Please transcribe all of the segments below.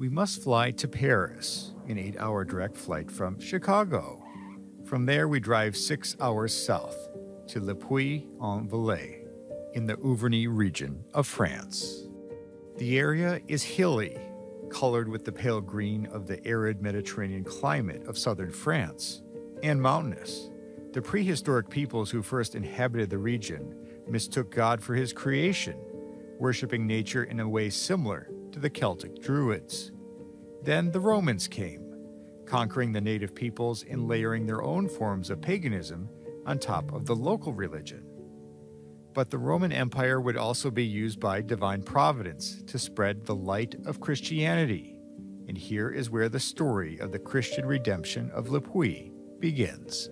We must fly to Paris, an 8-hour direct flight from Chicago. From there, we drive 6 hours south to Le Puy-en-Velay in the Auvergne region of France. The area is hilly, colored with the pale green of the arid Mediterranean climate of southern France, and mountainous. The prehistoric peoples who first inhabited the region mistook God for his creation, worshiping nature in a way similar to the Celtic Druids. Then the Romans came, conquering the native peoples and layering their own forms of paganism on top of the local religion. But the Roman Empire would also be used by divine providence to spread the light of Christianity. And here is where the story of the Christian redemption of Le Puy begins.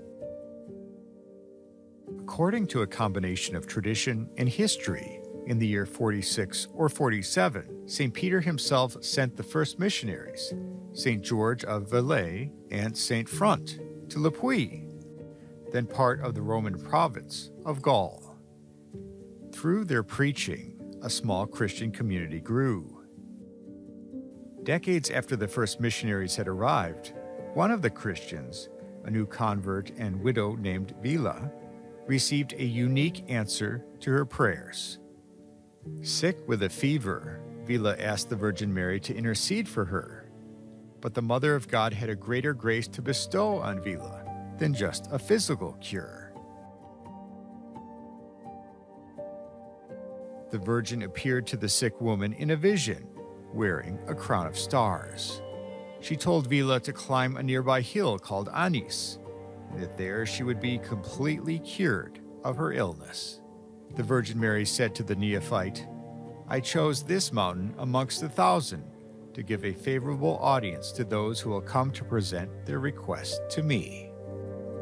According to a combination of tradition and history, in the year 46 or 47, St. Peter himself sent the first missionaries, St. George of Velay and St. Front, to Le Puy, then part of the Roman province of Gaul. Through their preaching, a small Christian community grew. Decades after the first missionaries had arrived, one of the Christians, a new convert and widow named Villa, received a unique answer to her prayers. Sick with a fever, Villa asked the Virgin Mary to intercede for her. But the Mother of God had a greater grace to bestow on Villa than just a physical cure. The Virgin appeared to the sick woman in a vision, wearing a crown of stars. She told Villa to climb a nearby hill called Anis, that there she would be completely cured of her illness. The Virgin Mary said to the neophyte, "I chose this mountain amongst 1,000 to give a favorable audience to those who will come to present their request to me."